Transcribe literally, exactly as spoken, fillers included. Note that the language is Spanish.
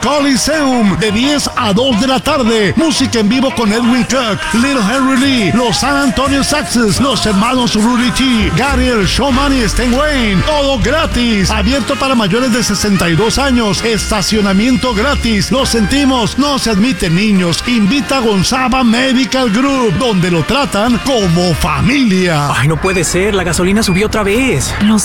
Coliseum de diez a dos de la tarde. Música en vivo con Edwin Cook, Little Henry Lee, los San Antonio Saxes, los hermanos Rudy T, Gary el Showman y Stan Wayne. Todo gratis. Abierto para mayores de sesenta y dos años. Estacionamiento gratis. Lo sentimos, no se admiten niños. Invita a Gonzaga Medical Group, donde lo tratan como familia. Ay, no puede ser, la gasolina subió otra vez. Lo